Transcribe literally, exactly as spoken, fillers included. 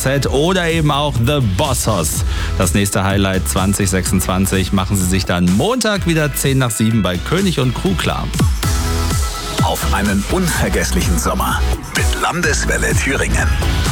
Set oder eben auch The Bossos. Das nächste Highlight zwanzig sechsundzwanzig machen Sie sich dann Montag wieder zehn nach sieben bei König und Crew klar. Auf einen unvergesslichen Sommer mit Landeswelle Thüringen.